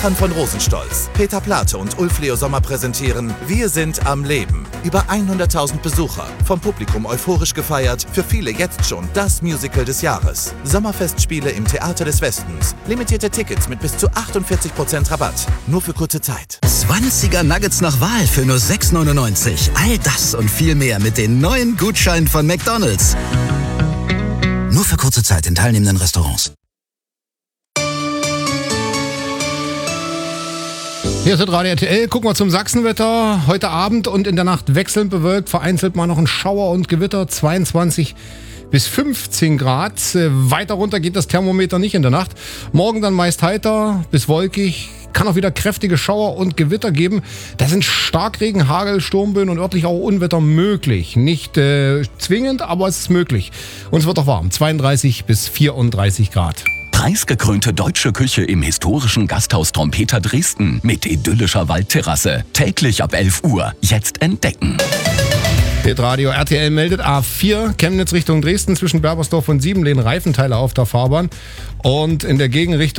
Han von Rosenstolz, Peter Plate und Ulf Leo Sommer präsentieren Wir sind am Leben. Über 100.000 Besucher, vom Publikum euphorisch gefeiert, für viele jetzt schon das Musical des Jahres. Sommerfestspiele im Theater des Westens. Limitierte Tickets mit bis zu 48% Rabatt. Nur für kurze Zeit. 20er Nuggets nach Wahl für nur 6,99. All das und viel mehr mit den neuen Gutscheinen von McDonald's. Nur für kurze Zeit in teilnehmenden Restaurants. Hier ist Radio RTL. Gucken wir zum Sachsenwetter. Heute Abend und in der Nacht wechselnd bewölkt. Vereinzelt mal noch ein Schauer und Gewitter. 22 bis 15 Grad. Weiter runter geht das Thermometer nicht in der Nacht. Morgen dann meist heiter bis wolkig. Kann auch wieder kräftige Schauer und Gewitter geben. Da sind Starkregen, Hagel, Sturmböen und örtlich auch Unwetter möglich. Nicht zwingend, aber es ist möglich. Und es wird auch warm. 32 bis 34 Grad. Preisgekrönte deutsche Küche im historischen Gasthaus Trompeter Dresden mit idyllischer Waldterrasse. Täglich ab 11 Uhr. Jetzt entdecken. Radio RTL meldet A4 Chemnitz Richtung Dresden zwischen Berbersdorf und Siebenlehn Reifenteile auf der Fahrbahn und in der Gegenrichtung